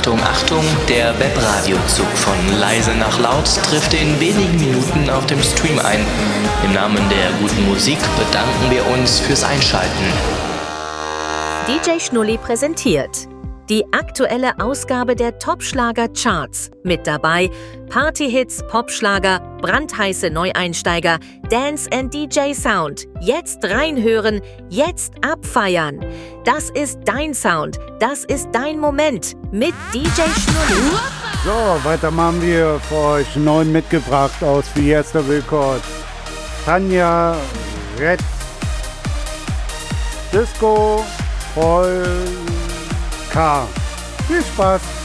Achtung, Achtung, der Webradiozug von leise nach laut trifft in wenigen Minuten auf dem Stream ein. Im Namen der guten Musik bedanken wir uns fürs Einschalten. DJ Schnulli präsentiert die aktuelle Ausgabe der Top-Schlager-Charts. Mit dabei Partyhits, Popschlager, brandheiße Neueinsteiger, Dance and DJ Sound. Jetzt reinhören, jetzt abfeiern. Das ist dein Sound, das ist dein Moment mit DJ Schnulli. So, weiter haben wir für euch 9 mitgebracht aus Fiesta Records. Tanja, Red, Disco, Paul, K. Viel Spaß!